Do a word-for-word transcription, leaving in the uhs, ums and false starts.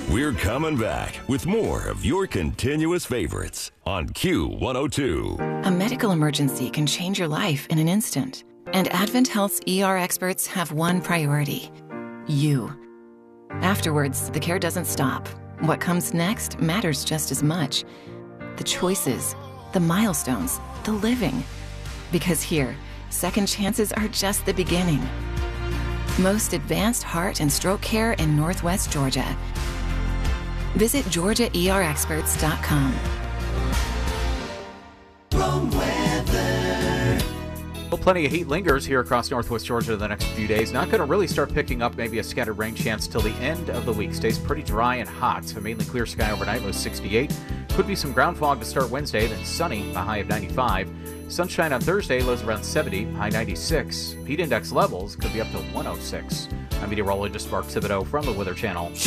We're coming back with more of your continuous favorites on Q one oh two. A medical emergency can change your life in an instant. And Advent Health's E R experts have one priority: you. Afterwards, the care doesn't stop. What comes next matters just as much. The choices, the milestones, the living. Because here, second chances are just the beginning. Most advanced heart and stroke care in Northwest Georgia. Visit Georgia E R experts dot com. Well, plenty of heat lingers here across Northwest Georgia the next few days. Not going to really start picking up, maybe a scattered rain chance till the end of the week. Stays pretty dry and hot, so mainly clear sky overnight, low sixty-eight. Could be some ground fog to start Wednesday, then sunny, a high of ninety-five. Sunshine on Thursday, lows around seventy, high ninety-six. Heat index levels could be up to one oh six. I'm meteorologist Mark Thibodeau from the Weather Channel.